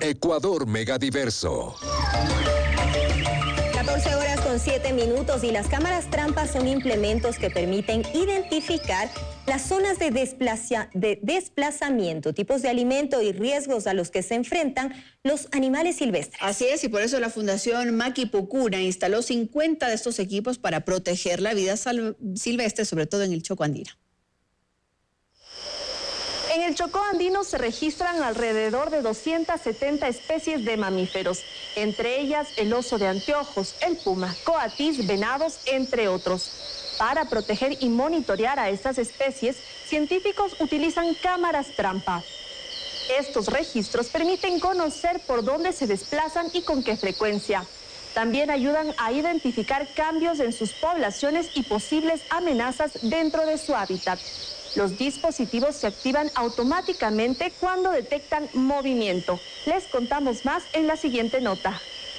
Ecuador Megadiverso. 14 horas con 7 minutos y las cámaras trampas son implementos que permiten identificar las zonas de desplazamiento, tipos de alimento y riesgos a los que se enfrentan los animales silvestres. Así es, y por eso la Fundación Maki-Pucuna instaló 50 de estos equipos para proteger la vida silvestre, sobre todo en el Chocó andino. En el Chocó andino se registran alrededor de 270 especies de mamíferos, entre ellas el oso de anteojos, el puma, coatís, venados, entre otros. Para proteger y monitorear a estas especies, científicos utilizan cámaras trampa. Estos registros permiten conocer por dónde se desplazan y con qué frecuencia. También ayudan a identificar cambios en sus poblaciones y posibles amenazas dentro de su hábitat. Los dispositivos se activan automáticamente cuando detectan movimiento. Les contamos más en la siguiente nota.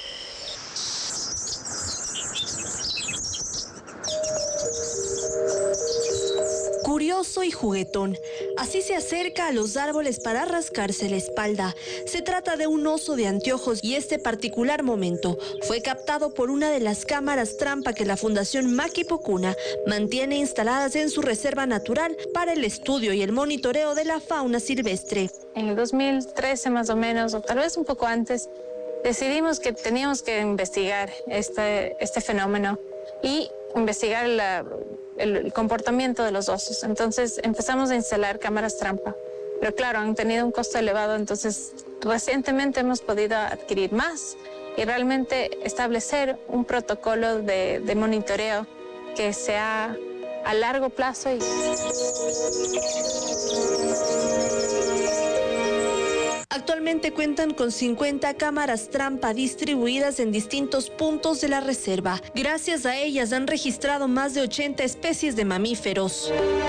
Curioso y juguetón, así se acerca a los árboles para rascarse la espalda. Se trata de un oso de anteojos y este particular momento fue captado por una de las cámaras trampa que la Fundación Maki-Pucuna mantiene instaladas en su reserva natural para el estudio y el monitoreo de la fauna silvestre. En el 2013 más o menos, o tal vez un poco antes, decidimos que teníamos que investigar este fenómeno y investigar el comportamiento de los osos. Entonces empezamos a instalar cámaras trampa. Pero claro, han tenido un costo elevado, entonces recientemente hemos podido adquirir más y realmente establecer un protocolo de monitoreo que sea a largo plazo. Actualmente cuentan con 50 cámaras trampa distribuidas en distintos puntos de la reserva. Gracias a ellas han registrado más de 80 especies de mamíferos.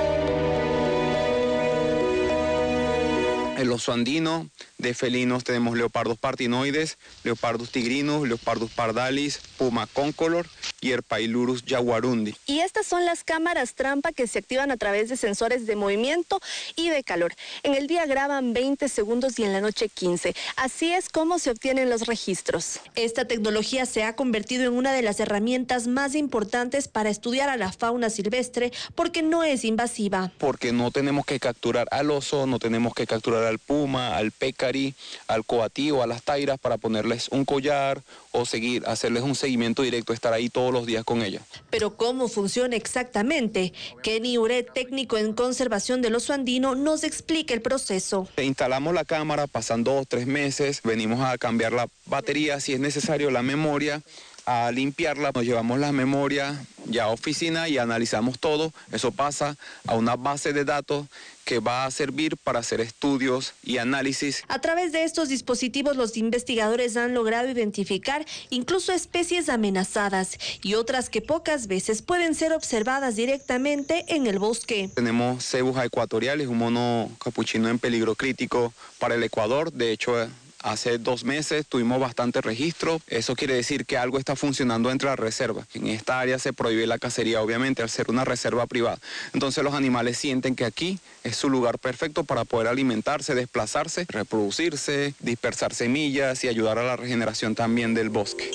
El oso andino, de felinos tenemos leopardos partinoides, leopardos tigrinos, leopardos pardalis, puma concolor y Herpailurus jaguarundi. Y estas son las cámaras trampa que se activan a través de sensores de movimiento y de calor. En el día graban 20 segundos y en la noche 15. Así es como se obtienen los registros. Esta tecnología se ha convertido en una de las herramientas más importantes para estudiar a la fauna silvestre porque no es invasiva. Porque no tenemos que capturar al oso, no tenemos que capturar al puma, al pécari, al coatí o a las tairas para ponerles un collar o hacerles un seguimiento directo, estar ahí todos los días con ellas. Pero ¿cómo funciona exactamente? Kenny Uret, técnico en conservación del oso andino, nos explica el proceso. Instalamos la cámara, pasan 2 o 3 meses, venimos a cambiar la batería, si es necesario la memoria, a limpiarla, nos llevamos la memoria ya a oficina y analizamos todo. Eso pasa a una base de datos que va a servir para hacer estudios y análisis. A través de estos dispositivos los investigadores han logrado identificar incluso especies amenazadas y otras que pocas veces pueden ser observadas directamente en el bosque. Tenemos cebus ecuatoriales, un mono capuchino en peligro crítico para el Ecuador. De hecho, hace 2 meses tuvimos bastante registro. Eso quiere decir que algo está funcionando dentro de la reserva. En esta área se prohíbe la cacería, obviamente, al ser una reserva privada. Entonces los animales sienten que aquí es su lugar perfecto para poder alimentarse, desplazarse, reproducirse, dispersar semillas y ayudar a la regeneración también del bosque.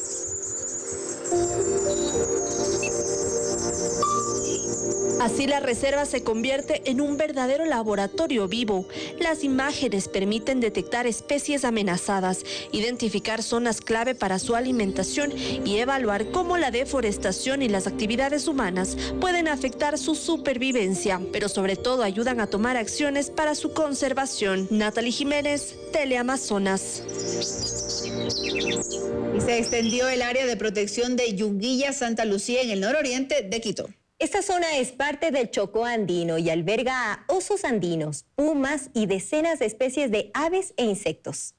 Así la reserva se convierte en un verdadero laboratorio vivo. Las imágenes permiten detectar especies amenazadas, identificar zonas clave para su alimentación y evaluar cómo la deforestación y las actividades humanas pueden afectar su supervivencia, pero sobre todo ayudan a tomar acciones para su conservación. Natalie Jiménez, Teleamazonas. Y se extendió el área de protección de Yunguilla, Santa Lucía, en el nororiente de Quito. Esta zona es parte del Chocó andino y alberga a osos andinos, pumas y decenas de especies de aves e insectos.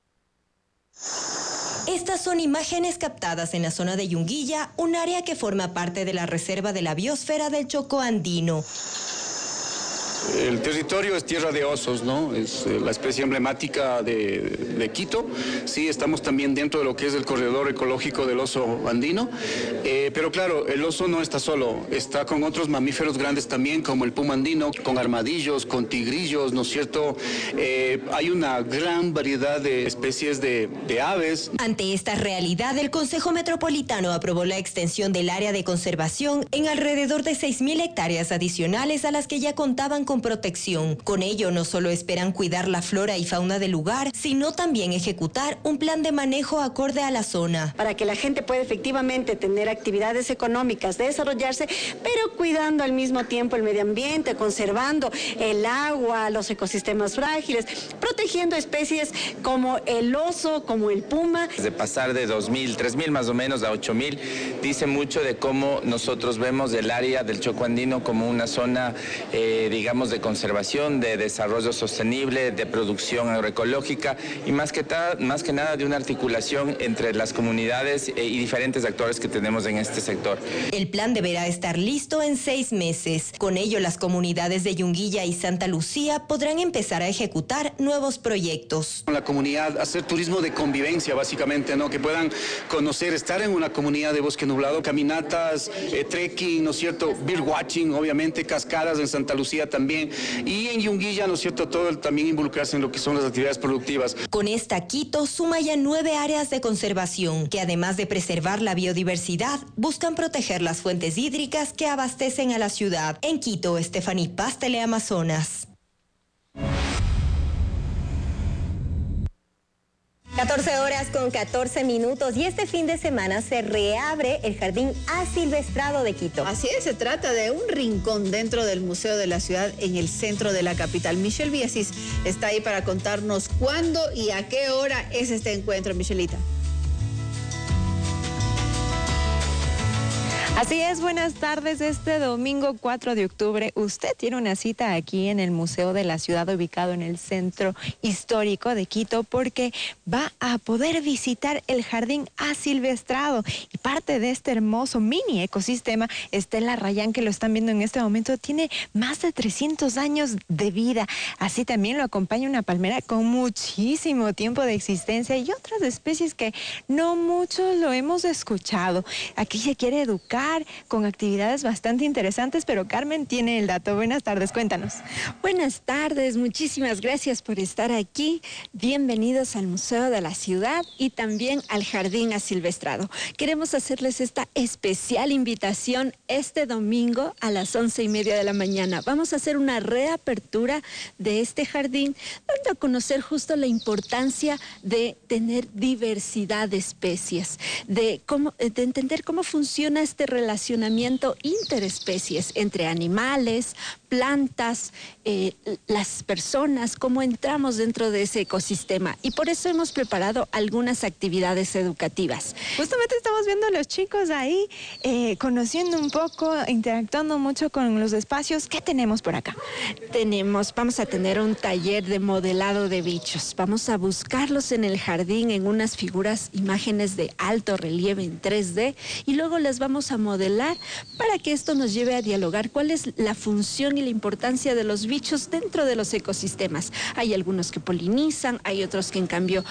Estas son imágenes captadas en la zona de Yunguilla, un área que forma parte de la Reserva de la Biosfera del Chocó andino. El territorio es tierra de osos, ¿no? Es la especie emblemática de Quito. Sí, estamos también dentro de lo que es el corredor ecológico del oso andino. Pero claro, el oso no está solo, está con otros mamíferos grandes también, como el puma andino, con armadillos, con tigrillos, ¿no es cierto? Hay una gran variedad de especies de aves. Ante esta realidad, el Consejo Metropolitano aprobó la extensión del área de conservación en alrededor de 6.000 hectáreas adicionales a las que ya contaban con protección. Con ello, no solo esperan cuidar la flora y fauna del lugar, sino también ejecutar un plan de manejo acorde a la zona. Para que la gente pueda efectivamente tener actividades económicas, desarrollarse, pero cuidando al mismo tiempo el medio ambiente, conservando el agua, los ecosistemas frágiles, protegiendo especies como el oso, como el puma. De pasar de 2.000, 3.000 más o menos a 8.000, dice mucho de cómo nosotros vemos el área del Chocó andino como una zona, digamos, de conservación, de desarrollo sostenible, de producción agroecológica y más que nada de una articulación entre las comunidades y diferentes actores que tenemos en este sector. El plan deberá estar listo en 6 meses. Con ello, las comunidades de Yunguilla y Santa Lucía podrán empezar a ejecutar nuevos proyectos. Con la comunidad, hacer turismo de convivencia, básicamente, ¿no? Que puedan conocer, estar en una comunidad de bosque nublado, caminatas, trekking, ¿no es cierto? Bird watching, obviamente, cascadas en Santa Lucía también. Y en Yunguilla, ¿no es cierto? Todo también involucrarse en lo que son las actividades productivas. Con esta, Quito suma ya 9 áreas de conservación, que además de preservar la biodiversidad, buscan proteger las fuentes hídricas que abastecen a la ciudad. En Quito, Estefaní Paz, Teleamazonas. 14 horas con 14 minutos y este fin de semana se reabre el Jardín Asilvestrado de Quito. Así es, se trata de un rincón dentro del Museo de la Ciudad en el centro de la capital. Michelle Villasís está ahí para contarnos cuándo y a qué hora es este encuentro, Michelita. Así es, buenas tardes. Este domingo 4 de octubre usted tiene una cita aquí en el Museo de la Ciudad, ubicado en el centro histórico de Quito, porque va a poder visitar el Jardín Asilvestrado. Y parte de este hermoso mini ecosistema, Estela Rayán, que lo están viendo en este momento, tiene más de 300 años de vida. Así también lo acompaña una palmera con muchísimo tiempo de existencia y otras especies que no muchos lo hemos escuchado. Aquí se quiere educar con actividades bastante interesantes, pero Carmen tiene el dato. Buenas tardes, cuéntanos. Buenas tardes, muchísimas gracias por estar aquí. Bienvenidos al Museo de la Ciudad y también al Jardín Asilvestrado. Queremos hacerles esta especial invitación este domingo a las 11:30 de la mañana. Vamos a hacer una reapertura de este jardín, dando a conocer justo la importancia de tener diversidad de especies, de entender cómo funciona este relacionamiento interespecies entre animales, plantas, las personas, cómo entramos dentro de ese ecosistema. Y por eso hemos preparado algunas actividades educativas. Justamente estamos viendo a los chicos ahí, conociendo un poco, interactuando mucho con los espacios. ¿Qué tenemos por acá? Vamos a tener un taller de modelado de bichos. Vamos a buscarlos en el jardín en unas figuras, imágenes de alto relieve en 3D y luego las vamos a modelar para que esto nos lleve a dialogar cuál es la función y la importancia de los bichos dentro de los ecosistemas. Hay algunos que polinizan, hay otros que en cambio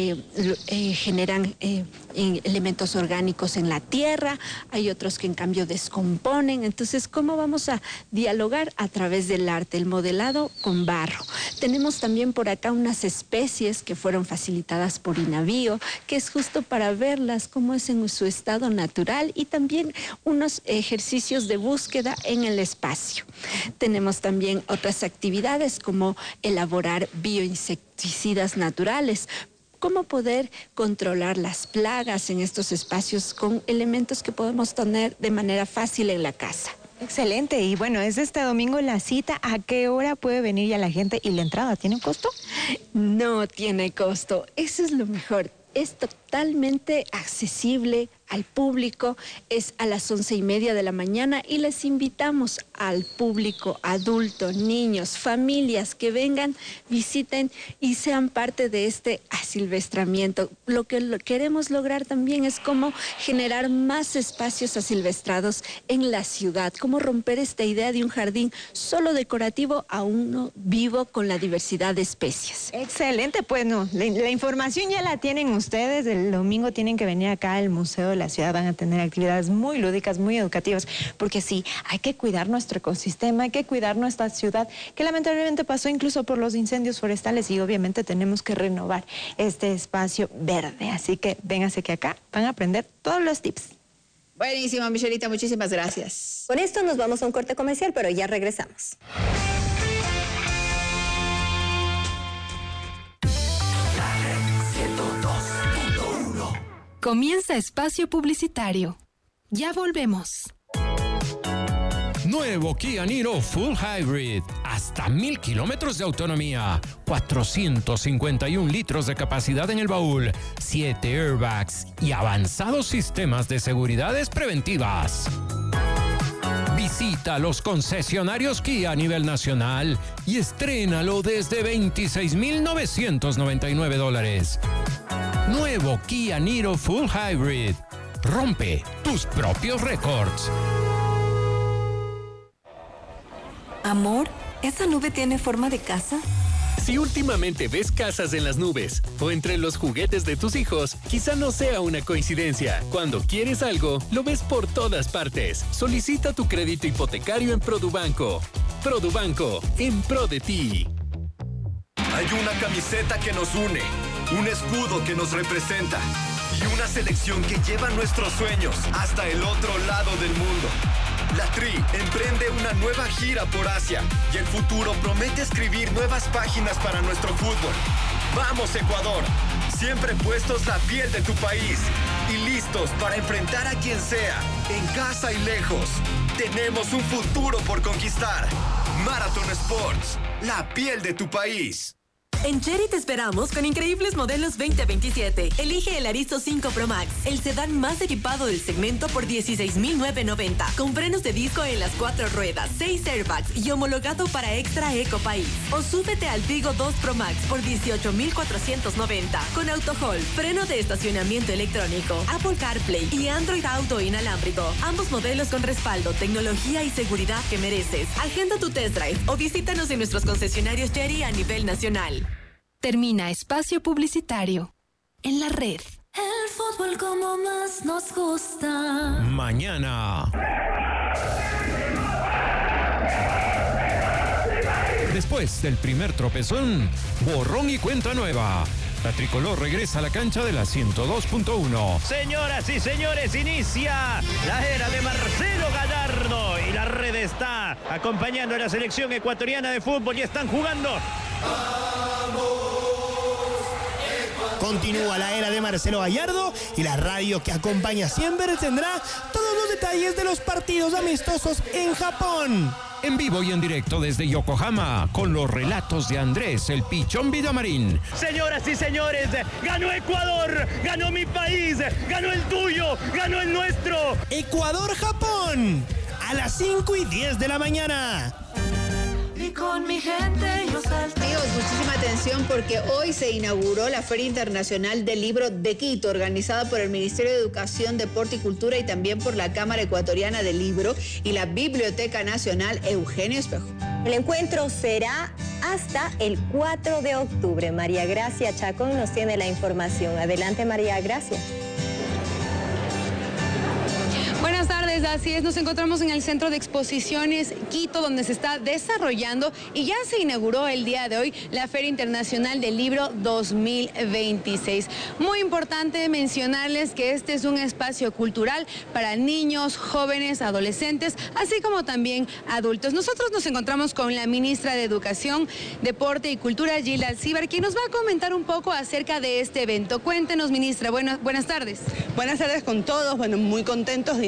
generan elementos orgánicos en la tierra, hay otros que en cambio descomponen. Entonces, ¿cómo vamos a dialogar? A través del arte, el modelado con barro. Tenemos también por acá unas especies que fueron facilitadas por INAVIO, que es justo para verlas cómo es en su estado natural, y también unos ejercicios de búsqueda en el espacio. Tenemos también otras actividades como elaborar bioinsecticidas naturales, cómo poder controlar las plagas en estos espacios con elementos que podemos tener de manera fácil en la casa. Excelente. Y bueno, es este domingo la cita. ¿A qué hora puede venir ya la gente? ¿Y la entrada tiene costo? No tiene costo. Eso es lo mejor. Es totalmente accesible al público es a las 11:30 de la mañana y les invitamos al público adulto, niños, familias que vengan, visiten y sean parte de este asilvestramiento. Lo que queremos lograr también es cómo generar más espacios asilvestrados en la ciudad, cómo romper esta idea de un jardín solo decorativo a uno vivo con la diversidad de especies. Excelente, pues no, la información ya la tienen ustedes. El domingo tienen que venir acá al Museo de la Ciudad, van a tener actividades muy lúdicas, muy educativas, porque sí, hay que cuidar nuestro ecosistema, hay que cuidar nuestra ciudad, que lamentablemente pasó incluso por los incendios forestales, y obviamente tenemos que renovar este espacio verde. Así que vénganse que acá van a aprender todos los tips. Buenísimo, Michelita, muchísimas gracias. Con esto nos vamos a un corte comercial, pero ya regresamos. Comienza espacio publicitario. Ya volvemos. Nuevo Kia Niro Full Hybrid. Hasta 1000 kilómetros de autonomía. 451 litros de capacidad en el baúl. 7 airbags y avanzados sistemas de seguridades preventivas. Visita los concesionarios Kia a nivel nacional y estrénalo desde $26,999. Nuevo Kia Niro Full Hybrid. Rompe tus propios récords. Amor, ¿esa nube tiene forma de casa? Si últimamente ves casas en las nubes o entre los juguetes de tus hijos, quizá no sea una coincidencia. Cuando quieres algo, lo ves por todas partes. Solicita tu crédito hipotecario en Produbanco. Produbanco, en pro de ti. Hay una camiseta que nos une, un escudo que nos representa y una selección que lleva nuestros sueños hasta el otro lado del mundo. La Tri emprende una nueva gira por Asia y el futuro promete escribir nuevas páginas para nuestro fútbol. ¡Vamos, Ecuador! Siempre puestos la piel de tu país y listos para enfrentar a quien sea, en casa y lejos. Tenemos un futuro por conquistar. Marathon Sports, la piel de tu país. En Chery te esperamos con increíbles modelos 2027. Elige el Aristo 5 Pro Max, el sedán más equipado del segmento por $16,990. Con frenos de disco en las 4 ruedas, 6 airbags y homologado para Extra Eco País. O súbete al Tigo 2 Pro Max por $18,490. Con Auto Hold, freno de estacionamiento electrónico, Apple CarPlay y Android Auto inalámbrico. Ambos modelos con respaldo, tecnología y seguridad que mereces. Agenda tu test drive o visítanos en nuestros concesionarios Chery a nivel nacional. Termina espacio publicitario. En la red. El fútbol como más nos gusta. Mañana. Después del primer tropezón, borrón y cuenta nueva. La tricolor regresa a la cancha de la 102.1. Señoras y señores, inicia la era de Marcelo Gallardo y la red está acompañando a la selección ecuatoriana de fútbol y están jugando. Continúa la era de Marcelo Gallardo y la radio que acompaña siempre tendrá todos los detalles de los partidos amistosos en Japón. En vivo y en directo desde Yokohama, con los relatos de Andrés El Pichón Villamarín. Señoras y señores, ganó Ecuador, ganó mi país, ganó el tuyo, ganó el nuestro. Ecuador-Japón, a las 5:10 de la mañana. Y con mi gente yo salto. Amigos, muchísima atención porque hoy se inauguró la Feria Internacional del Libro de Quito, organizada por el Ministerio de Educación, Deporte y Cultura y también por la Cámara Ecuatoriana del Libro y la Biblioteca Nacional Eugenio Espejo. El encuentro será hasta el 4 de octubre. María Gracia Chacón nos tiene la información. Adelante, María Gracia. Buenas tardes, así es, nos encontramos en el Centro de Exposiciones Quito, donde se está desarrollando y ya se inauguró el día de hoy la Feria Internacional del Libro 2026. Muy importante mencionarles que este es un espacio cultural para niños, jóvenes, adolescentes, así como también adultos. Nosotros nos encontramos con la ministra de Educación, Deporte y Cultura, Gilda Alcíbar, quien nos va a comentar un poco acerca de este evento. Cuéntenos, ministra, buenas tardes. Buenas tardes con todos, bueno, muy contentos de inaugurar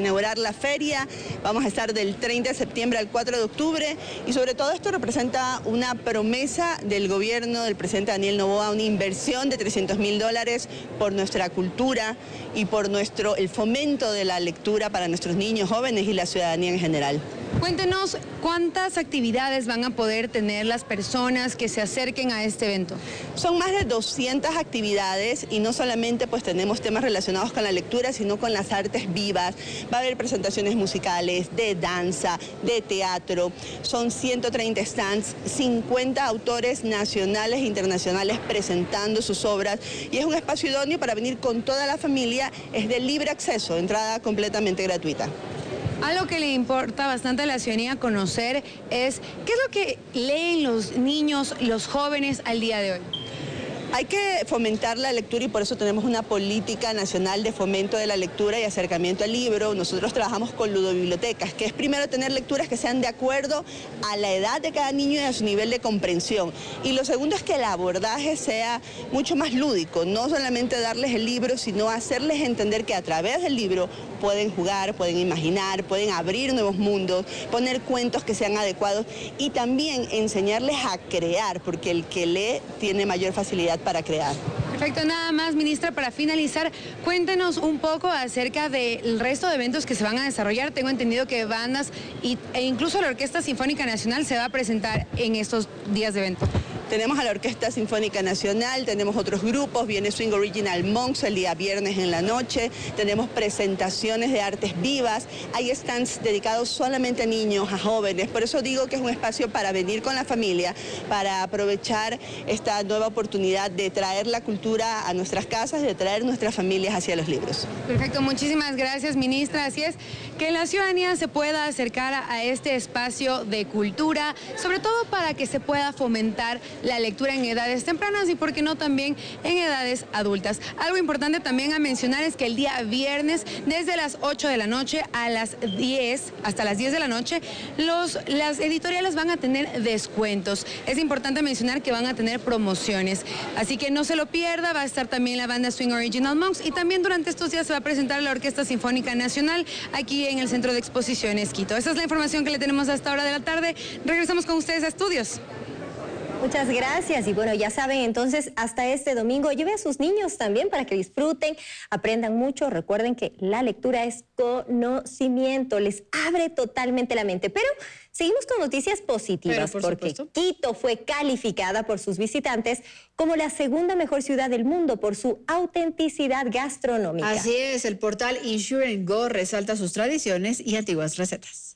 la feria. Vamos a estar del 30 de septiembre al 4 de octubre y sobre todo esto representa una promesa del gobierno del presidente Daniel Noboa, una inversión de $300.000 por nuestra cultura y por el fomento de la lectura para nuestros niños, jóvenes y la ciudadanía en general. Cuéntenos cuántas actividades van a poder tener las personas que se acerquen a este evento. Son más de 200 actividades y no solamente pues tenemos temas relacionados con la lectura, sino con las artes vivas. Va a haber presentaciones musicales, de danza, de teatro. Son 130 stands, 50 autores nacionales e internacionales presentando sus obras y es un espacio idóneo para venir con toda la familia. Es de libre acceso, entrada completamente gratuita. Algo que le importa bastante a la ciudadanía conocer es qué es lo que leen los niños, los jóvenes al día de hoy. Hay que fomentar la lectura y por eso tenemos una política nacional de fomento de la lectura y acercamiento al libro. Nosotros trabajamos con ludobibliotecas, que es primero tener lecturas que sean de acuerdo a la edad de cada niño y a su nivel de comprensión. Y lo segundo es que el abordaje sea mucho más lúdico, no solamente darles el libro, sino hacerles entender que a través del libro pueden jugar, pueden imaginar, pueden abrir nuevos mundos, poner cuentos que sean adecuados y también enseñarles a crear, porque el que lee tiene mayor facilidad para crear. Perfecto, nada más, ministra, para finalizar, cuéntenos un poco acerca del resto de eventos que se van a desarrollar. Tengo entendido que bandas e incluso la Orquesta Sinfónica Nacional se va a presentar en estos días de evento. Tenemos a la Orquesta Sinfónica Nacional, tenemos otros grupos, viene Swing Original Monks el día viernes en la noche, tenemos presentaciones de artes vivas, hay stands dedicados solamente a niños, a jóvenes, por eso digo que es un espacio para venir con la familia, para aprovechar esta nueva oportunidad de traer la cultura a nuestras casas, de traer nuestras familias hacia los libros. Perfecto, muchísimas gracias, ministra. Así es, que la ciudadanía se pueda acercar a este espacio de cultura, sobre todo para que se pueda fomentar la lectura en edades tempranas y, por qué no, también en edades adultas. Algo importante también a mencionar es que el día viernes, desde las 8 de la noche a las 10, hasta las 10 de la noche, las editoriales van a tener descuentos. Es importante mencionar que van a tener promociones, así que no se lo pierda. Va a estar también la banda Swing Original Monks y también durante estos días se va a presentar la Orquesta Sinfónica Nacional aquí en el Centro de Exposiciones Quito. Esa es la información que le tenemos a esta hora de la tarde. Regresamos con ustedes a estudios. Muchas gracias y bueno, ya saben, entonces hasta este domingo lleve a sus niños también para que disfruten, aprendan mucho. Recuerden que la lectura es conocimiento, les abre totalmente la mente. Pero seguimos con noticias positivas porque Quito fue calificada por sus visitantes como la segunda mejor ciudad del mundo por su autenticidad gastronómica. Así es, el portal Insure & Go resalta sus tradiciones y antiguas recetas.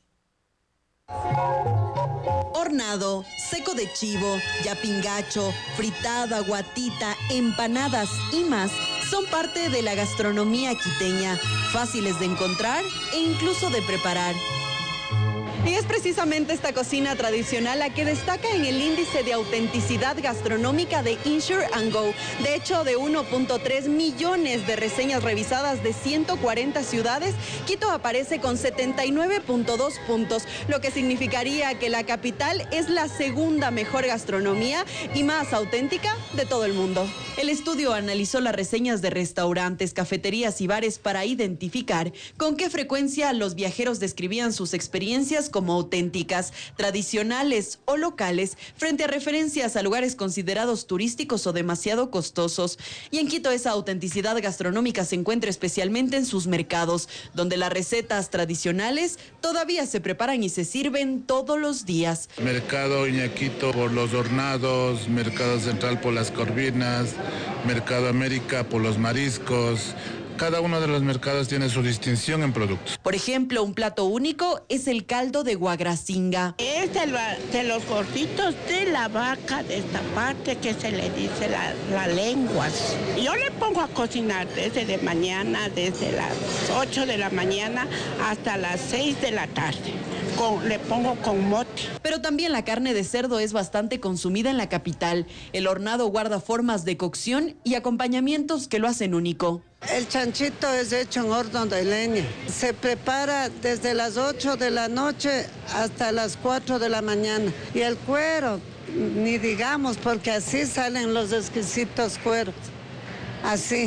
Hornado, seco de chivo, yapingacho, fritada, guatita, empanadas y más son parte de la gastronomía quiteña, fáciles de encontrar e incluso de preparar. Y es precisamente esta cocina tradicional la que destaca en el índice de autenticidad gastronómica de Insure & Go. De hecho, de 1.3 millones de reseñas revisadas de 140 ciudades, Quito aparece con 79.2 puntos, lo que significaría que la capital es la segunda mejor gastronomía y más auténtica de todo el mundo. El estudio analizó las reseñas de restaurantes, cafeterías y bares para identificar con qué frecuencia los viajeros describían sus experiencias como auténticas, tradicionales o locales, frente a referencias a lugares considerados turísticos o demasiado costosos. Y en Quito esa autenticidad gastronómica se encuentra especialmente en sus mercados, donde las recetas tradicionales todavía se preparan y se sirven todos los días. Mercado Iñaquito por los hornados, Mercado Central por las corvinas, Mercado América por los mariscos. Cada uno de los mercados tiene su distinción en productos. Por ejemplo, un plato único es el caldo de guagracinga. Es de los gorditos de la vaca, de esta parte que se le dice la lengua. Yo le pongo a cocinar desde de mañana, desde las 8 de la mañana hasta las 6 de la tarde. Le pongo con mote. Pero también la carne de cerdo es bastante consumida en la capital. El hornado guarda formas de cocción y acompañamientos que lo hacen único. El chanchito es hecho en horno de leña. Se prepara desde las 8 de la noche hasta las 4 de la mañana. Y el cuero, ni digamos, porque así salen los exquisitos cueros. Así.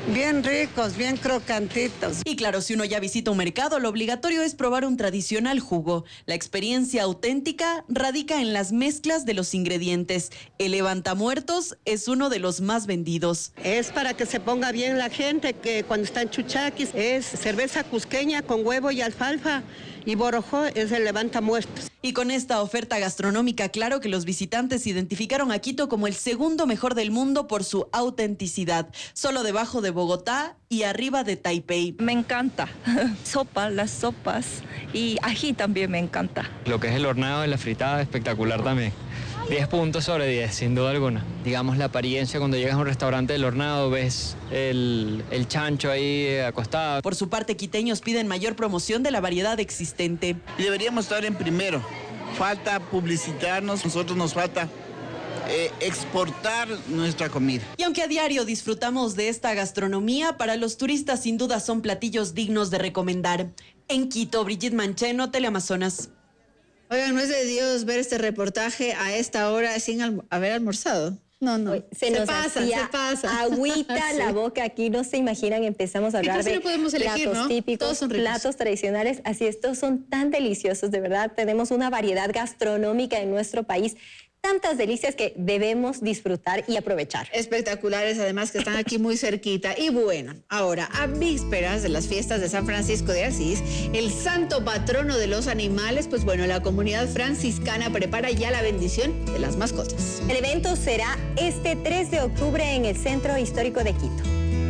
bien ricos, bien crocantitos. Y claro, si uno ya visita un mercado, lo obligatorio es probar un tradicional jugo. La experiencia auténtica radica en las mezclas de los ingredientes. El levantamuertos es uno de los más vendidos. Es para que se ponga bien la gente, que cuando está en chuchaquis es cerveza cusqueña con huevo y alfalfa. Y borojó es el levantamuertos. Y con esta oferta gastronómica, claro que los visitantes identificaron a Quito como el segundo mejor del mundo por su autenticidad, solo debajo de Bogotá y arriba de Taipei. Me encanta. Las sopas y ají también me encanta. Lo que es el hornado y la fritada, espectacular también. 10 puntos sobre 10, sin duda alguna. Digamos, la apariencia cuando llegas a un restaurante del hornado, ves el chancho ahí acostado. Por su parte, quiteños piden mayor promoción de la variedad existente. Deberíamos estar en primero. Falta publicitarnos, nosotros nos falta exportar nuestra comida. Y aunque a diario disfrutamos de esta gastronomía, para los turistas sin duda son platillos dignos de recomendar. En Quito, Brigitte Mancheno, Teleamazonas. Oigan, no es de Dios ver este reportaje a esta hora sin haber almorzado. No. Se pasa. Agüita sí. La boca, aquí no se imaginan, empezamos a hablar de platos típicos, platos tradicionales. Así, estos son tan deliciosos, de verdad. Tenemos una variedad gastronómica en nuestro país. Tantas delicias que debemos disfrutar y aprovechar. Espectaculares, además, que están aquí muy cerquita. Y bueno, ahora, a vísperas de las fiestas de San Francisco de Asís, el santo patrono de los animales, pues bueno, la comunidad franciscana prepara ya la bendición de las mascotas. El evento será este 3 de octubre en el Centro Histórico de Quito.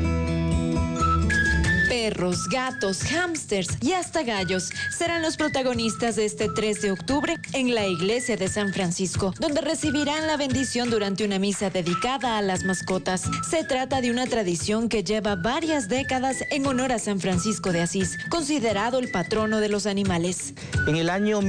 Perros, gatos, hámsters y hasta gallos serán los protagonistas de este 3 de octubre en la iglesia de San Francisco, donde recibirán la bendición durante una misa dedicada a las mascotas. Se trata de una tradición que lleva varias décadas en honor a San Francisco de Asís, considerado el patrono de los animales. En el año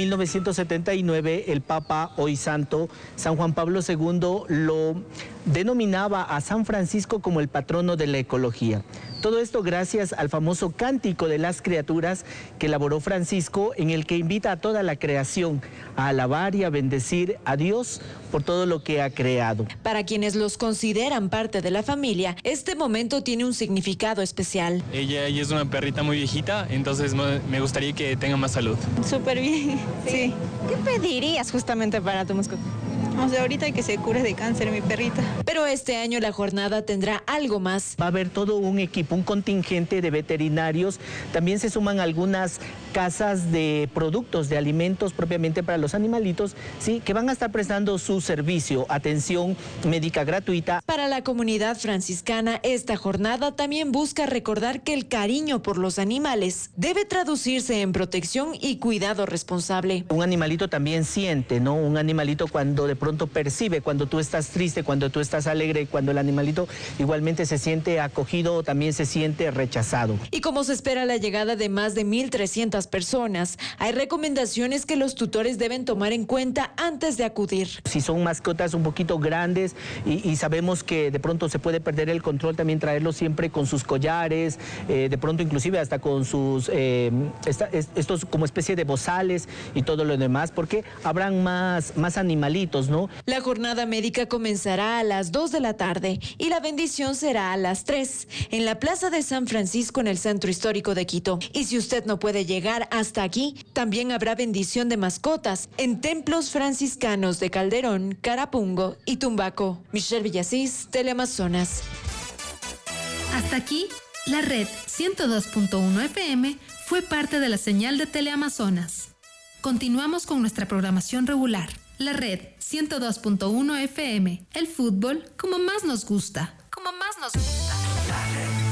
1979, el Papa, hoy santo, San Juan Pablo II, lo denominaba a San Francisco como el patrono de la ecología. Todo esto gracias al famoso Cántico de las Criaturas que elaboró Francisco, en el que invita a toda la creación a alabar y a bendecir a Dios por todo lo que ha creado. Para quienes los consideran parte de la familia, este momento tiene un significado especial. Ella es una perrita muy viejita, entonces me gustaría que tenga más salud. Súper bien, sí. ¿Qué pedirías justamente para tu mascota? O sea, ahorita que se cure de cáncer mi perrita. Pero este año la jornada tendrá algo más. Va a haber todo un equipo, un contingente de veterinarios. También se suman algunas casas de productos, de alimentos propiamente para los animalitos, sí, que van a estar prestando su servicio, atención médica gratuita. Para la comunidad franciscana, esta jornada también busca recordar que el cariño por los animales debe traducirse en protección y cuidado responsable. Un animalito también siente, ¿no? Un animalito cuando de pronto percibe, cuando tú estás triste, cuando tú estás alegre, cuando el animalito igualmente se siente acogido o también se siente rechazado. Y como se espera la llegada de más de 1,300 personas, hay recomendaciones que los tutores deben tomar en cuenta antes de acudir. Si son mascotas un poquito grandes y sabemos que de pronto se puede perder el control, también traerlos siempre con sus collares, de pronto inclusive hasta con sus estos como especie de bozales y todo lo demás, porque habrán más animalitos, ¿no? La jornada médica comenzará a las 2 de la tarde y la bendición será a las 3 en la Plaza de San Francisco en el Centro Histórico de Quito. Y si usted no puede llegar hasta aquí, también habrá bendición de mascotas en templos franciscanos de Calderón, Carapungo y Tumbaco. Michelle Villasís, Teleamazonas. Hasta aquí, la red 102.1 FM fue parte de la señal de Teleamazonas. Continuamos con nuestra programación regular. La red 102.1 FM. El fútbol como más nos gusta. La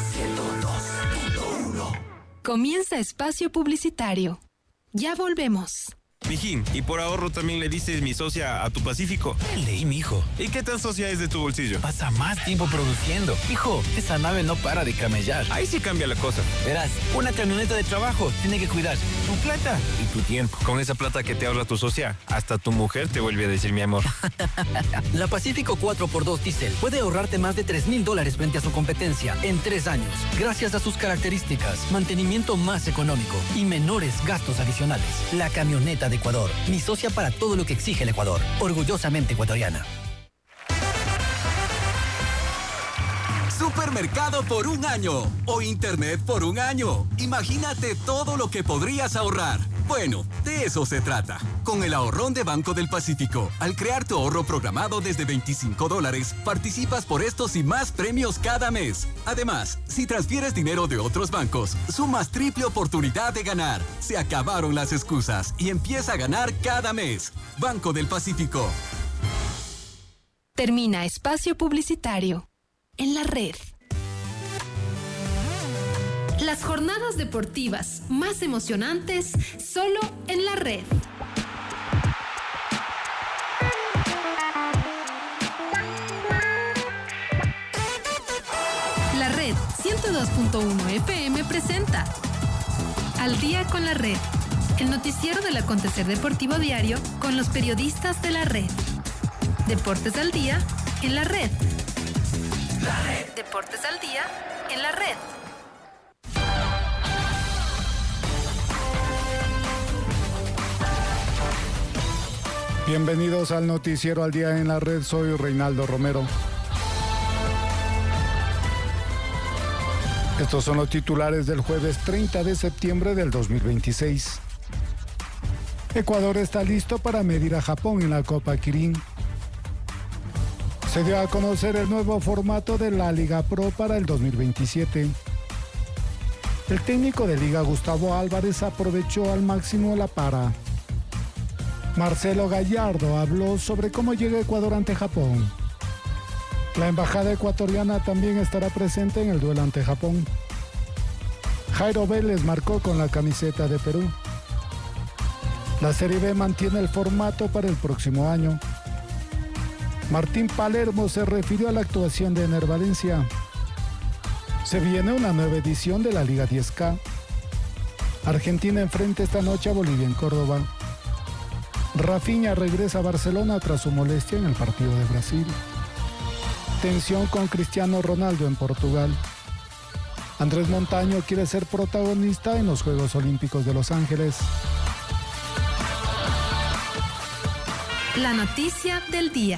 red 102.1. Comienza espacio publicitario. Ya volvemos. Mijín, y por ahorro también le dices mi socia a tu Pacífico. Leí, mijo. ¿Y qué tan socia es de tu bolsillo? Pasa más tiempo produciendo. Hijo, esa nave no para de camellar. Ahí sí cambia la cosa. Verás, una camioneta de trabajo tiene que cuidar tu plata y tu tiempo. Con esa plata que te ahorra tu socia, hasta tu mujer te vuelve a decir mi amor. La Pacífico 4x2 Diesel puede ahorrarte más de $3,000 frente a su competencia en 3 años, gracias a sus características, mantenimiento más económico y menores gastos adicionales. La camioneta de Ecuador, mi socia para todo lo que exige el Ecuador. Orgullosamente ecuatoriana. Supermercado por un año o internet por un año. Imagínate todo lo que podrías ahorrar. Bueno, de eso se trata. Con el ahorrón de Banco del Pacífico, al crear tu ahorro programado desde $25, participas por estos y más premios cada mes. Además, si transfieres dinero de otros bancos, sumas triple oportunidad de ganar. Se acabaron las excusas y empieza a ganar cada mes. Banco del Pacífico. Termina espacio publicitario en la red. Las jornadas deportivas más emocionantes solo en la red. La red 102.1 FM presenta Al día con la red, el noticiero del acontecer deportivo diario con los periodistas de la red. Deportes al día en la red. La red. Deportes al día en la red. Bienvenidos al noticiero Al día en la red, soy Reinaldo Romero. Estos son los titulares del jueves 30 de septiembre del 2026. Ecuador está listo para medir a Japón en la Copa Kirin. Se dio a conocer el nuevo formato de la Liga Pro para el 2027. El técnico de Liga, Gustavo Álvarez, aprovechó al máximo la para. Marcelo Gallardo habló sobre cómo llega Ecuador ante Japón. La embajada ecuatoriana también estará presente en el duelo ante Japón. Jairo Vélez marcó con la camiseta de Perú. La Serie B mantiene el formato para el próximo año. Martín Palermo se refirió a la actuación de Ener Valencia. Se viene una nueva edición de la Liga 10K. Argentina enfrenta esta noche a Bolivia en Córdoba. Rafinha regresa a Barcelona tras su molestia en el partido de Brasil. Tensión con Cristiano Ronaldo en Portugal. Andrés Montaño quiere ser protagonista en los Juegos Olímpicos de Los Ángeles. La noticia del día.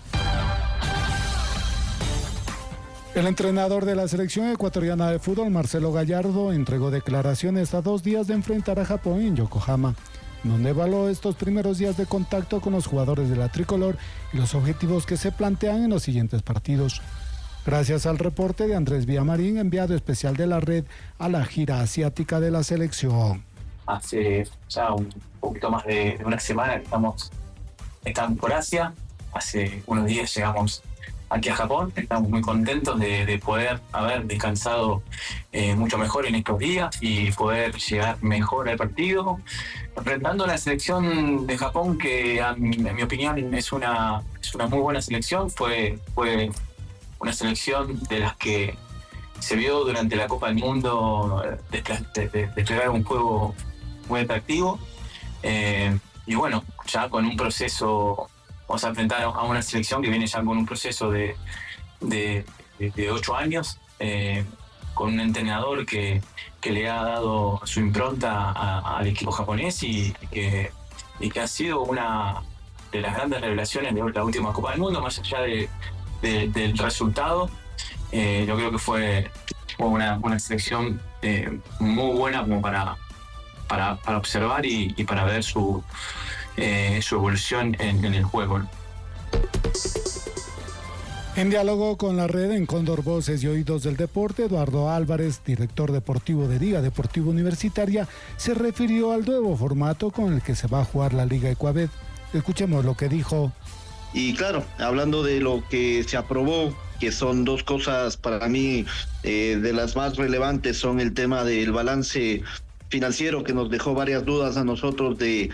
El entrenador de la selección ecuatoriana de fútbol, Marcelo Gallardo, entregó declaraciones a 2 días de enfrentar a Japón en Yokohama, donde evaluó estos primeros días de contacto con los jugadores de la tricolor y los objetivos que se plantean en los siguientes partidos. Gracias al reporte de Andrés Villamarín, enviado especial de la red a la gira asiática de la selección. Hace ya un poquito más de una semana que estamos por Asia. Hace unos días llegamos aquí a Japón. Estamos muy contentos de poder haber descansado mucho mejor en estos días y poder llegar mejor al partido, enfrentando a la selección de Japón, que en mi opinión es una muy buena selección. Fue una selección de las que se vio durante la Copa del Mundo desplegar un juego muy atractivo. Y bueno, ya con un proceso, vamos a enfrentar a una selección que viene ya con un proceso de 8 años, con un entrenador que le ha dado su impronta al equipo japonés y que ha sido una de las grandes revelaciones de la última Copa del Mundo, más allá del resultado. Yo creo que fue una selección muy buena como para observar y para ver su evolución en el juego. En diálogo con la red en Cóndor Voces y Oídos del Deporte, Eduardo Álvarez, director deportivo de Liga Deportiva Universitaria, se refirió al nuevo formato con el que se va a jugar la Liga Ecuabet. Escuchemos lo que dijo. Y claro, hablando de lo que se aprobó, que son 2 cosas para mí de las más relevantes, son el tema del balance financiero, que nos dejó varias dudas a nosotros de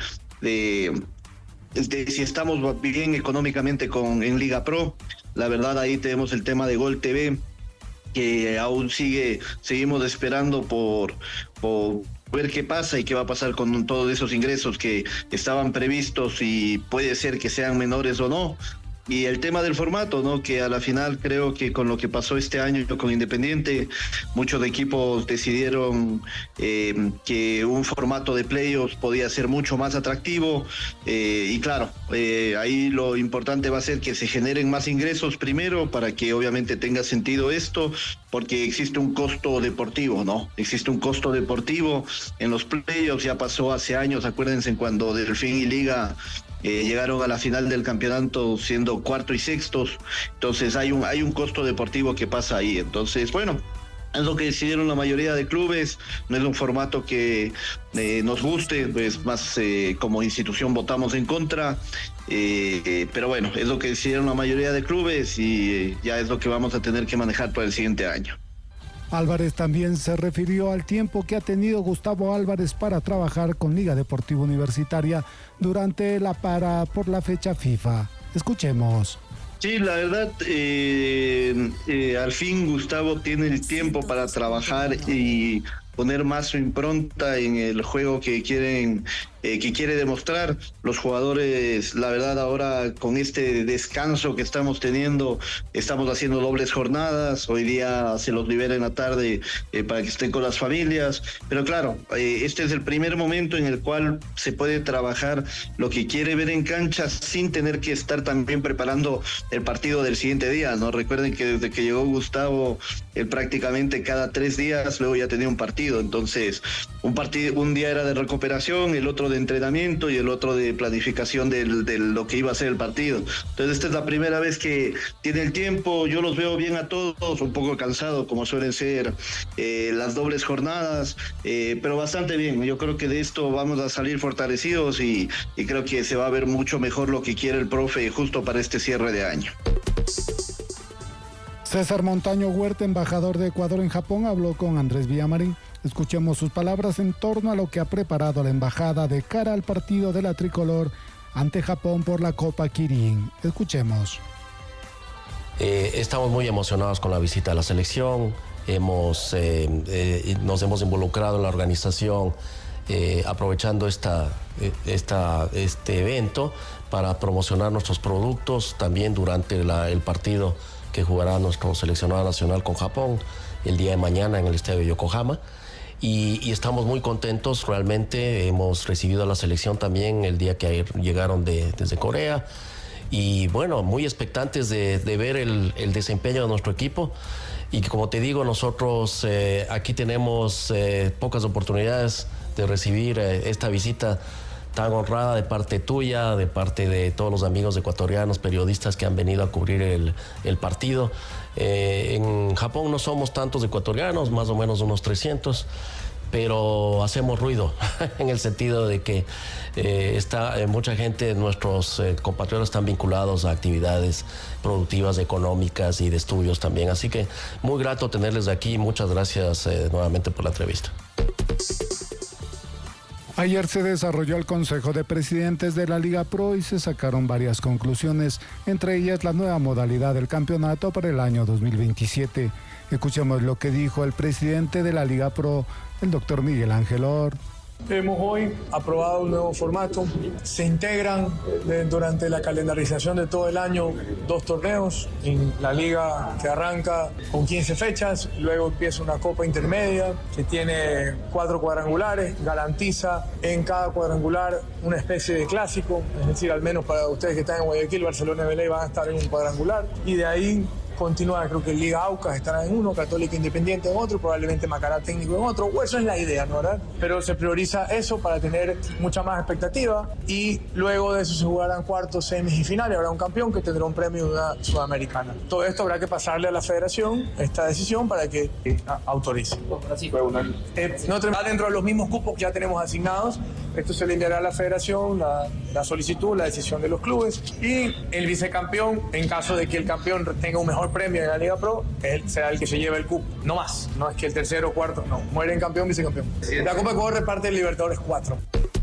si estamos bien económicamente en Liga Pro. La verdad, ahí tenemos el tema de Gol TV, que aún seguimos esperando por ver qué pasa y qué va a pasar con todos esos ingresos que estaban previstos, y puede ser que sean menores o no. Y el tema del formato, ¿no? Que a la final creo que con lo que pasó este año con Independiente, muchos equipos decidieron que un formato de playoffs podía ser mucho más atractivo. Y claro, ahí lo importante va a ser que se generen más ingresos primero para que obviamente tenga sentido esto, porque existe un costo deportivo, ¿no? Existe un costo deportivo en los playoffs, ya pasó hace años, acuérdense cuando Delfín y Liga llegaron a la final del campeonato siendo cuarto y sextos, entonces hay un costo deportivo que pasa ahí. Entonces, bueno, es lo que decidieron la mayoría de clubes, no es un formato que nos guste, pues más como institución votamos en contra, pero bueno, es lo que decidieron la mayoría de clubes y ya es lo que vamos a tener que manejar para el siguiente año. Álvarez también se refirió al tiempo que ha tenido Gustavo Álvarez para trabajar con Liga Deportiva Universitaria durante la para por la fecha FIFA. Escuchemos. Sí, la verdad, al fin Gustavo tiene el tiempo para trabajar y poner más su impronta en el juego que quiere demostrar. Los jugadores, la verdad, ahora con este descanso que estamos teniendo, estamos haciendo dobles jornadas. Hoy día se los libera en la tarde para que estén con las familias. Pero claro, este es el primer momento en el cual se puede trabajar lo que quiere ver en cancha sin tener que estar también preparando el partido del siguiente día, ¿no? Recuerden que desde que llegó Gustavo, él prácticamente cada 3 días luego ya tenía un partido. Entonces, un día era de recuperación, el otro de entrenamiento y el otro de planificación de lo que iba a ser el partido. Entonces esta es la primera vez que tiene el tiempo. Yo los veo bien a todos, un poco cansados como suelen ser las dobles jornadas, pero bastante bien. Yo creo que de esto vamos a salir fortalecidos y creo que se va a ver mucho mejor lo que quiere el profe justo para este cierre de año. César Montaño Huerta, embajador de Ecuador en Japón, habló con Andrés Villamarín. Escuchemos sus palabras en torno a lo que ha preparado la embajada de cara al partido de la tricolor ante Japón por la Copa Kirin. Escuchemos. Estamos muy emocionados con la visita a la selección. Nos hemos involucrado en la organización aprovechando este evento para promocionar nuestros productos también durante el partido que jugará nuestro seleccionado nacional con Japón el día de mañana en el estadio de Yokohama. Y estamos muy contentos, realmente hemos recibido a la selección también el día que llegaron desde Corea y bueno, muy expectantes de ver el desempeño de nuestro equipo y como te digo, nosotros aquí tenemos pocas oportunidades de recibir esta visita tan honrada de parte tuya, de parte de todos los amigos ecuatorianos, periodistas que han venido a cubrir el partido. En Japón no somos tantos ecuatorianos, más o menos unos 300, pero hacemos ruido en el sentido de que mucha gente, nuestros compatriotas están vinculados a actividades productivas, económicas y de estudios también. Así que muy grato tenerles aquí. Muchas gracias nuevamente por la entrevista. Ayer se desarrolló el Consejo de Presidentes de la Liga Pro y se sacaron varias conclusiones, entre ellas la nueva modalidad del campeonato para el año 2027. Escuchemos lo que dijo el presidente de la Liga Pro, el doctor Miguel Ángel Or. Hemos hoy aprobado un nuevo formato. Se integran durante la calendarización de todo el año 2 torneos. En la liga que arranca con 15 fechas, luego empieza una copa intermedia que tiene 4 cuadrangulares, garantiza en cada cuadrangular una especie de clásico, es decir, al menos para ustedes que están en Guayaquil, Barcelona y Belén van a estar en un cuadrangular y de ahí continúa, creo que Liga Aucas estará en uno, Católica Independiente en otro, probablemente Macará Técnico en otro, o eso es la idea, ¿no? ¿Verdad? Pero se prioriza eso para tener mucha más expectativa y luego de eso se jugarán cuartos, semis y finales, habrá un campeón que tendrá un premio de una sudamericana. Todo esto habrá que pasarle a la federación, esta decisión, para que autorice. No está dentro de los mismos cupos que ya tenemos asignados, esto se le enviará a la federación, la solicitud, la decisión de los clubes y el vicecampeón, en caso de que el campeón tenga un mejor premio en la Liga Pro, él será el que se lleve el cupo, no más, no es que el tercero o cuarto, no, muere en campeón, vicecampeón. La Copa Ecuador reparte el Libertadores 4.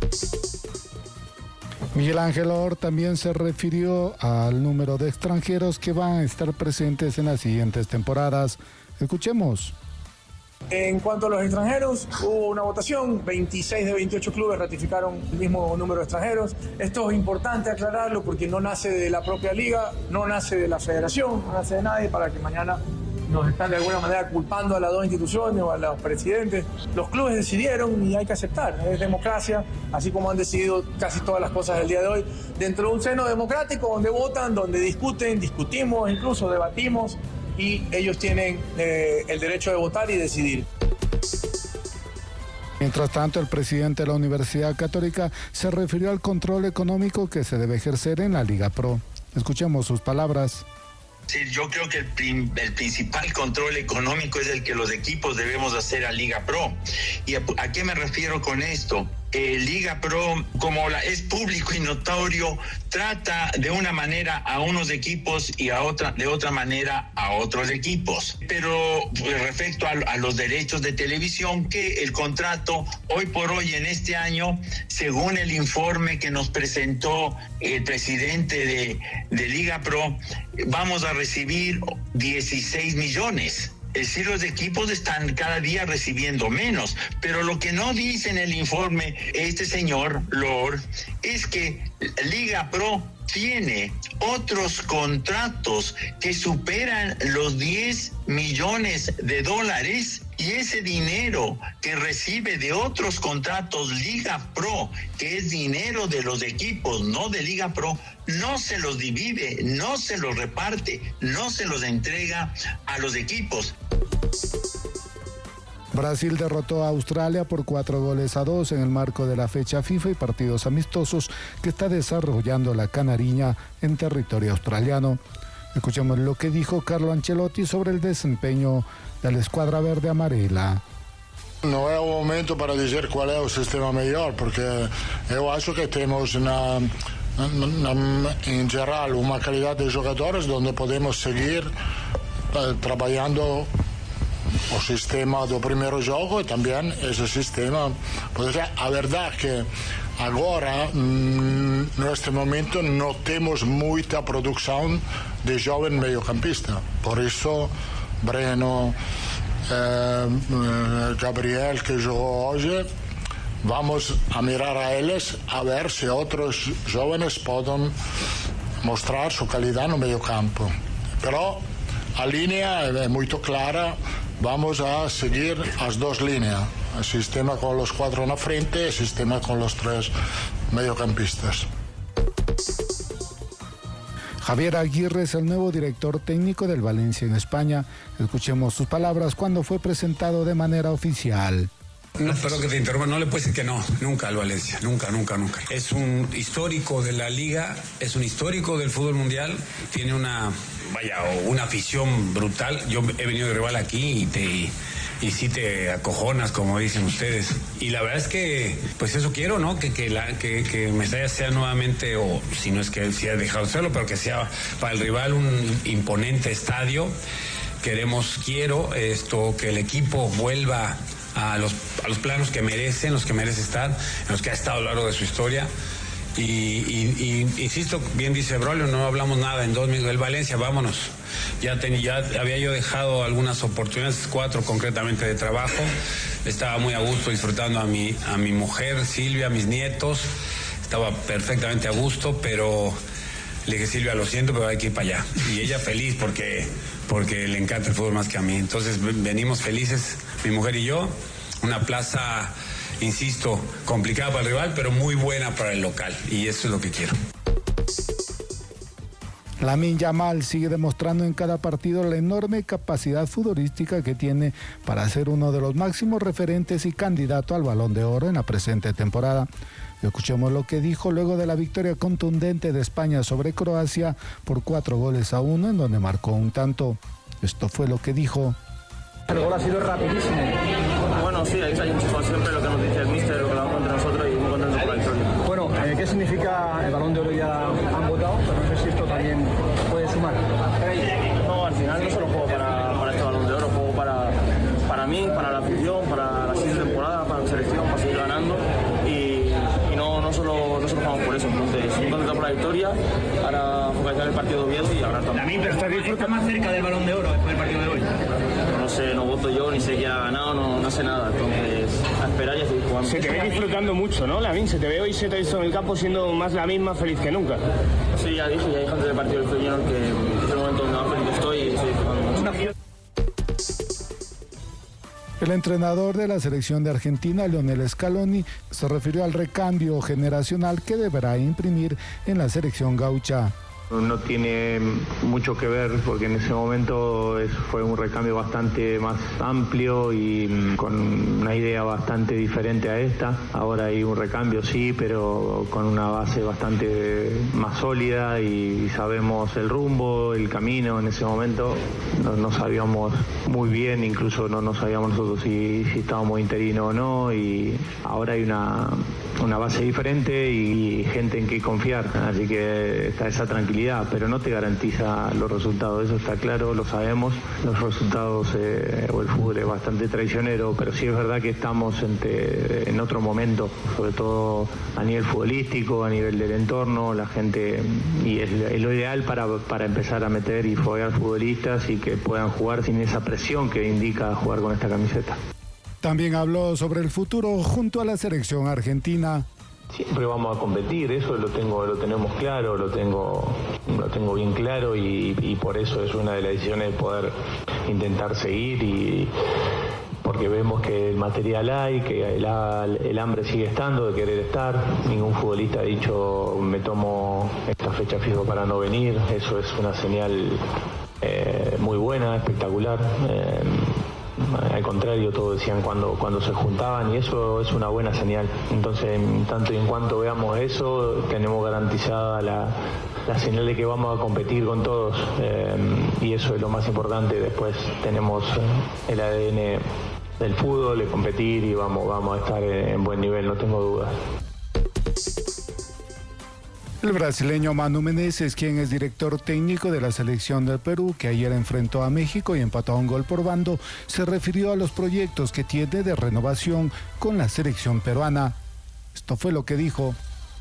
Miguel Ángel Or también se refirió al número de extranjeros que van a estar presentes en las siguientes temporadas. Escuchemos. En cuanto a los extranjeros, hubo una votación, 26 de 28 clubes ratificaron el mismo número de extranjeros. Esto es importante aclararlo porque no nace de la propia liga, no nace de la federación, no nace de nadie para que mañana nos están de alguna manera culpando a las dos instituciones o a los presidentes. Los clubes decidieron y hay que aceptar, es democracia, así como han decidido casi todas las cosas del día de hoy, dentro de un seno democrático donde votan, donde discutimos, incluso debatimos, y ellos tienen el derecho de votar y decidir. Mientras tanto, el presidente de la Universidad Católica se refirió al control económico que se debe ejercer en la Liga Pro. Escuchemos sus palabras. Sí, yo creo que el principal control económico es el que los equipos debemos hacer a Liga Pro. ¿Y a qué me refiero con esto? Liga Pro, como es público y notorio, trata de una manera a unos equipos y de otra manera a otros equipos. Pero respecto a los derechos de televisión, que el contrato hoy por hoy en este año, según el informe que nos presentó el presidente de Liga Pro, vamos a recibir 16 millones. Es decir, los equipos están cada día recibiendo menos, pero lo que no dice en el informe este señor Lord es que Liga Pro tiene otros contratos que superan los 10 millones de dólares, y ese dinero que recibe de otros contratos Liga Pro, que es dinero de los equipos, no de Liga Pro, no se los divide, no se los reparte, no se los entrega a los equipos. Brasil derrotó a Australia por 4-2 en el marco de la fecha FIFA y partidos amistosos que está desarrollando la Canariña en territorio australiano. Escuchemos lo que dijo Carlo Ancelotti sobre el desempeño de la escuadra verde amarela. Non è un momento para dizer qual é o sistema melhor, porque eu acho que temos em geral uma qualidade de jogadores onde podemos seguir trabalhando o sistema do primeiro jogo e também esse sistema. A verdade é que agora, neste momento, não temos muita produção de jovem meiocampista. Por isso, Breno, Gabriel, que jogou hoje, vamos a mirar a eles a ver se outros jovens podem mostrar sua qualidade no meio-campo. Pero a linha é muito clara, vamos a seguir as duas linhas, o sistema com os 4 na frente e o sistema com os 3 mediocampistas. Javier Aguirre es el nuevo director técnico del Valencia en España. Escuchemos sus palabras cuando fue presentado de manera oficial. No, perdón que te interrumpa, no le puedes decir que no, nunca al Valencia, nunca. Es un histórico de la liga, es un histórico del fútbol mundial, tiene una afición brutal. Yo he venido de rival aquí y sí te acojonas, como dicen ustedes. Y la verdad es que, pues eso quiero, ¿no? Que Mestalla sea nuevamente, o si no es que él sí ha dejado de serlo, pero que sea para el rival un imponente estadio. Quiero que el equipo vuelva a los planos que merecen, los que merece estar, en los que ha estado a lo largo de su historia. Y insisto, bien dice Braulio, no hablamos nada en 2 minutos. El Valencia, vámonos. Ya había yo dejado algunas oportunidades, 4 concretamente de trabajo. Estaba muy a gusto disfrutando a mi mujer, Silvia, a mis nietos. Estaba perfectamente a gusto, pero le dije, Silvia, lo siento, pero hay que ir para allá. Y ella feliz porque le encanta el fútbol más que a mí. Entonces venimos felices, mi mujer y yo. Una plaza, insisto, complicada para el rival, pero muy buena para el local. Y eso es lo que quiero. Lamine Yamal sigue demostrando en cada partido la enorme capacidad futbolística que tiene para ser uno de los máximos referentes y candidato al Balón de Oro en la presente temporada. Escuchemos lo que dijo luego de la victoria contundente de España sobre Croacia por 4-1, en donde marcó un tanto. Esto fue lo que dijo. El gol ha sido rapidísimo. Bueno, sí, hay como siempre lo que nos dice el míster, lo que vamos entre nosotros y muy contentos por la victoria. Bueno, ¿qué significa el Balón de Oro? Ya han votado, pero no sé si esto también puede sumar. No, al final no solo juego para este Balón de Oro, juego para mí, para la afición, para la siguiente temporada, para la selección, para seguir ganando y no solo jugamos por eso. Entonces, muy contento por la victoria, ahora focalizar el partido bien y hablar también. También, pero ¿está más cerca del Balón de Oro después del partido de hoy? No sé, no voto yo y sé que ha ganado, no sé nada. Entonces, a esperar y a seguir jugando. Se te ve disfrutando mucho, ¿no, Lamine? Se te ve hoy, se te ha visto en el campo siendo más Lamine, más feliz que nunca. Sí, ya dije antes del partido del Feyenoord que es el momento donde más feliz estoy y estoy disfrutando mucho. El entrenador de la selección de Argentina, Lionel Scaloni, se refirió al recambio generacional que deberá imprimir en la selección gaucha. No tiene mucho que ver porque en ese momento fue un recambio bastante más amplio y con una idea bastante diferente a esta. Ahora hay un recambio sí, pero con una base bastante más sólida y sabemos el rumbo, el camino. En ese momento no sabíamos muy bien, incluso no sabíamos nosotros si estábamos interinos o no, y ahora hay una base diferente y gente en que confiar, así que está esa tranquilidad, pero no te garantiza los resultados, eso está claro, lo sabemos, los resultados o el fútbol es bastante traicionero, pero sí es verdad que estamos en otro momento, sobre todo a nivel futbolístico, a nivel del entorno, la gente, y es lo ideal para empezar a meter y foguear futbolistas y que puedan jugar sin esa presión que indica jugar con esta camiseta. También habló sobre el futuro junto a la selección argentina. Siempre vamos a competir, eso lo tenemos claro, lo tengo bien claro y por eso es una de las decisiones poder intentar seguir y porque vemos que el material hay, que el hambre sigue estando de querer estar. Ningún futbolista ha dicho me tomo esta fecha fijo para no venir, eso es una señal muy buena, espectacular. Al contrario, todos decían cuando se juntaban y eso es una buena señal. Entonces, en tanto y en cuanto veamos eso, tenemos garantizada la señal de que vamos a competir con todos y eso es lo más importante. Después tenemos el ADN del fútbol, de competir y vamos a estar en buen nivel, no tengo dudas. El brasileño Manu Menezes, quien es director técnico de la selección del Perú, que ayer enfrentó a México y empató a un gol por bando, se refirió a los proyectos que tiene de renovación con la selección peruana. Esto fue lo que dijo.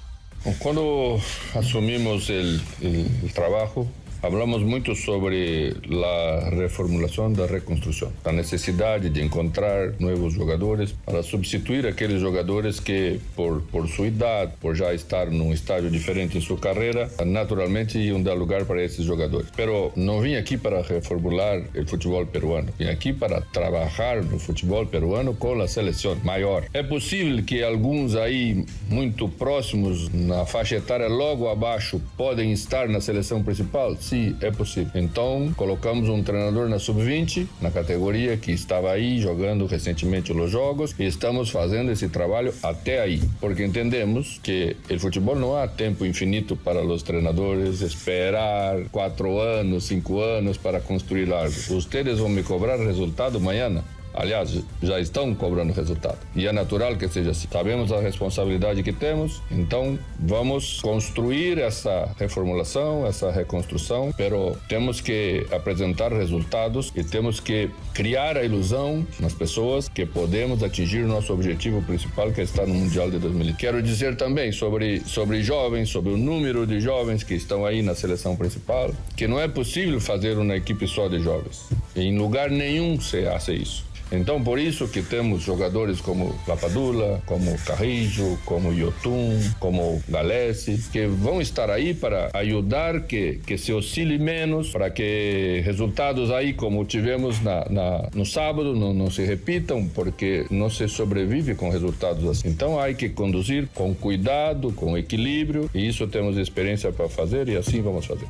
Cuando asumimos el trabajo, hablamos mucho sobre la reformulación, la reconstrucción, la necesidad de encontrar nuevos jugadores para sustituir aquellos jugadores que por su edad, por ya estar en un estadio diferente en su carrera, naturalmente iban dar lugar para esos jugadores. Pero no vine aquí para reformular el fútbol peruano, vine aquí para trabajar el fútbol peruano con la selección mayor. Es posible que algunos ahí muy próximos, na faixa etária logo abaixo, podem estar na seleção principal? Sim, é possível. Então, colocamos um treinador na sub-20, na categoria que estava aí jogando recentemente os jogos, e estamos fazendo esse trabalho até aí, porque entendemos que o futebol não há tempo infinito para os treinadores esperar 4 anos, 5 anos para construir algo. Ustedes vão me cobrar resultado amanhã? Aliás, já estão cobrando resultado. E é natural que seja assim. Sabemos a responsabilidade que temos, então vamos construir essa reformulação, essa reconstrução, pero temos que apresentar resultados e temos que criar a ilusão nas pessoas que podemos atingir o nosso objetivo principal, que é estar no Mundial de 2020. Quero dizer também sobre jovens, sobre o número de jovens que estão aí na seleção principal, que não é possível fazer uma equipe só de jovens. Em lugar nenhum se faz isso. Então, por isso que temos jogadores como Lapadula, como Carrijo, como Yotun, como Galese, que vão estar aí para ajudar que se oscile menos, para que resultados aí, como tivemos no sábado, não se repitam, porque não se sobrevive com resultados assim. Então, há que conduzir com cuidado, com equilíbrio, e isso temos experiência para fazer, e assim vamos fazer.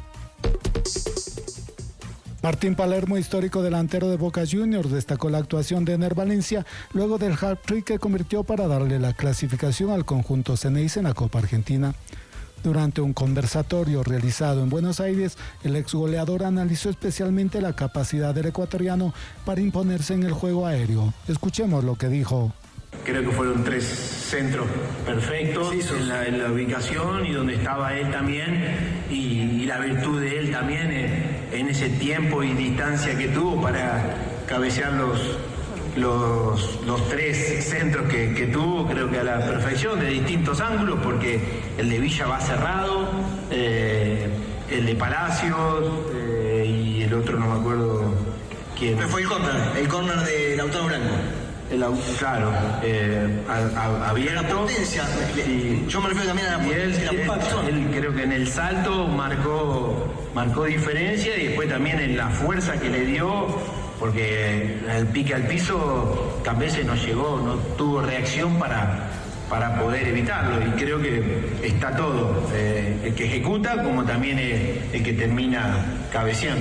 Martín Palermo, histórico delantero de Boca Juniors, destacó la actuación de Ener Valencia luego del hat-trick que convirtió para darle la clasificación al conjunto Ceneice en la Copa Argentina. Durante un conversatorio realizado en Buenos Aires, el exgoleador analizó especialmente la capacidad del ecuatoriano para imponerse en el juego aéreo. Escuchemos lo que dijo. Creo que fueron 3 centros perfectos en la ubicación y donde estaba él también y la virtud de él también en ese tiempo y distancia que tuvo para cabecear los 3 centros que tuvo, creo que a la perfección de distintos ángulos, porque el de Villa va cerrado, el de Palacios y el otro no me acuerdo ¿Quién? Fue el córner de Lautaro Blanco. Claro, abierto. La potencia. Y yo me refiero también a la potencia. Él creo que en el salto marcó diferencia y después también en la fuerza que le dio, porque el pique al piso Campese no llegó, no tuvo reacción para poder evitarlo, y creo que está todo, el que ejecuta como también el que termina cabeceando.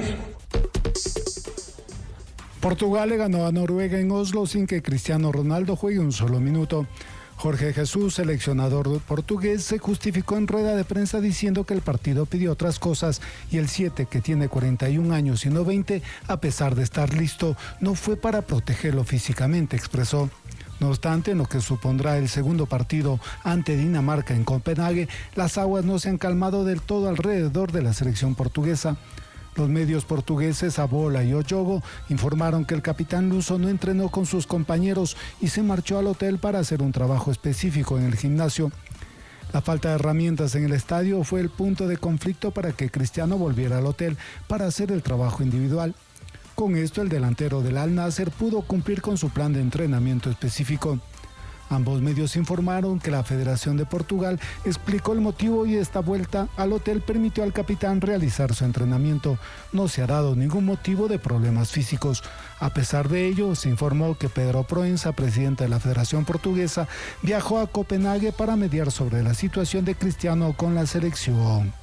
Portugal le ganó a Noruega en Oslo sin que Cristiano Ronaldo juegue un solo minuto. Jorge Jesús, seleccionador portugués, se justificó en rueda de prensa diciendo que el partido pidió otras cosas y el 7, que tiene 41 años y no 20, a pesar de estar listo, no fue para protegerlo físicamente, expresó. No obstante, en lo que supondrá el segundo partido ante Dinamarca en Copenhague, las aguas no se han calmado del todo alrededor de la selección portuguesa. Los medios portugueses Abola y Oyogo informaron que el capitán luso no entrenó con sus compañeros y se marchó al hotel para hacer un trabajo específico en el gimnasio. La falta de herramientas en el estadio fue el punto de conflicto para que Cristiano volviera al hotel para hacer el trabajo individual. Con esto, el delantero del Al Nassr pudo cumplir con su plan de entrenamiento específico. Ambos medios informaron que la Federación de Portugal explicó el motivo y esta vuelta al hotel permitió al capitán realizar su entrenamiento. No se ha dado ningún motivo de problemas físicos. A pesar de ello, se informó que Pedro Proença, presidente de la Federación Portuguesa, viajó a Copenhague para mediar sobre la situación de Cristiano con la selección.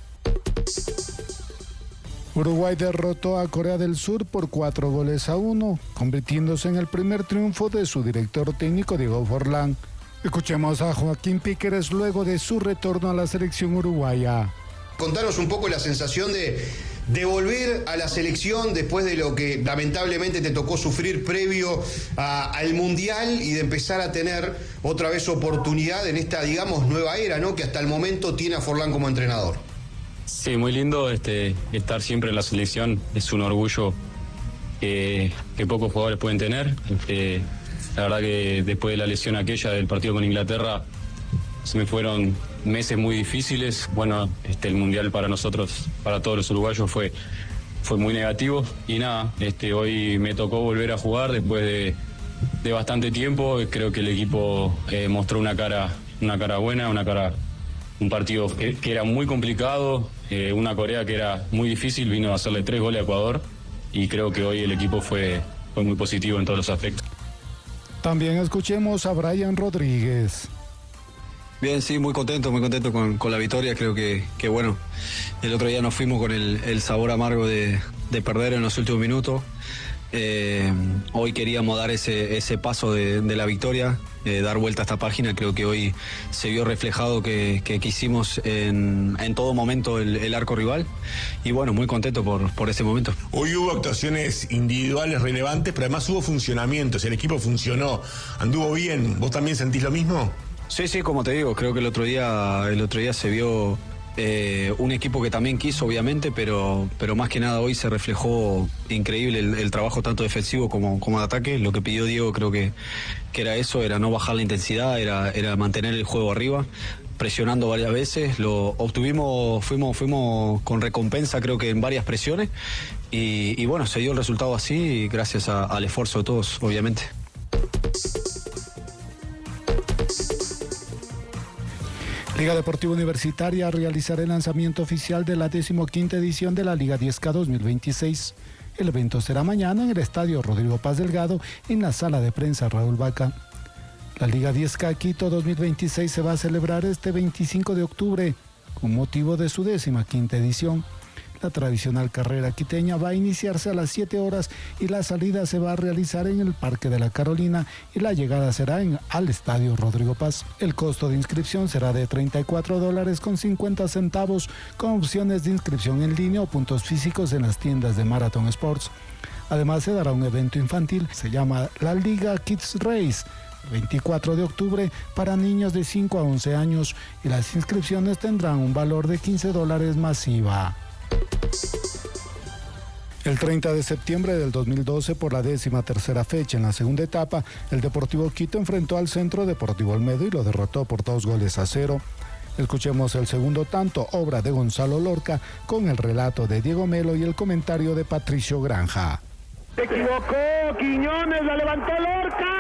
Uruguay derrotó a Corea del Sur por 4-1, convirtiéndose en el primer triunfo de su director técnico Diego Forlán. Escuchemos a Joaquín Píqueres luego de su retorno a la selección uruguaya. Contanos un poco la sensación de volver a la selección después de lo que lamentablemente te tocó sufrir previo al Mundial y de empezar a tener otra vez oportunidad en esta, digamos, nueva era, ¿no?, que hasta el momento tiene a Forlán como entrenador. Sí, muy lindo estar siempre en la selección. Es un orgullo que pocos jugadores pueden tener. La verdad que después de la lesión aquella del partido con Inglaterra se me fueron meses muy difíciles. Bueno, el Mundial para nosotros, para todos los uruguayos, fue muy negativo. Y nada, hoy me tocó volver a jugar después de bastante tiempo. Creo que el equipo mostró una cara buena, un partido que era muy complicado, una Corea que era muy difícil, vino a hacerle 3 goles a Ecuador y creo que hoy el equipo fue muy positivo en todos los aspectos. También escuchemos a Brian Rodríguez. Bien, sí, muy contento con la victoria. Creo que bueno, el otro día nos fuimos con el sabor amargo de perder en los últimos minutos. Hoy queríamos dar ese paso de la victoria, dar vuelta a esta página. Creo que hoy se vio reflejado que quisimos en todo momento el arco rival y bueno, muy contento por ese momento. Hoy hubo actuaciones individuales relevantes, pero además hubo funcionamientos, el equipo funcionó, anduvo bien. ¿Vos también sentís lo mismo? Sí, como te digo, creo que el otro día se vio un equipo que también quiso, obviamente, pero más que nada hoy se reflejó increíble el trabajo tanto defensivo como de ataque. Lo que pidió Diego creo que era eso, era no bajar la intensidad, era mantener el juego arriba, presionando varias veces. Lo obtuvimos, fuimos con recompensa creo que en varias presiones y bueno, se dio el resultado así gracias al esfuerzo de todos, obviamente. Liga Deportiva Universitaria realizará el lanzamiento oficial de la 15ª edición de la Liga 10K 2026. El evento será mañana en el Estadio Rodrigo Paz Delgado, en la Sala de Prensa Raúl Vaca. La Liga 10K Quito 2026 se va a celebrar este 25 de octubre, con motivo de su 15ª edición. La tradicional carrera quiteña va a iniciarse a las 7 horas y la salida se va a realizar en el Parque de la Carolina y la llegada será al Estadio Rodrigo Paz. El costo de inscripción será de $34.50 con opciones de inscripción en línea o puntos físicos en las tiendas de Marathon Sports. Además se dará un evento infantil, se llama la Liga Kids Race, 24 de octubre para niños de 5 a 11 años y las inscripciones tendrán un valor de $15 más IVA. El 30 de septiembre del 2012, por la 13ª fecha en la segunda etapa, el Deportivo Quito enfrentó al Centro Deportivo Olmedo y lo derrotó por 2-0. Escuchemos el segundo tanto, obra de Gonzalo Lorca, con el relato de Diego Melo y el comentario de Patricio Granja. Se equivocó, Quiñones, la levantó Lorca.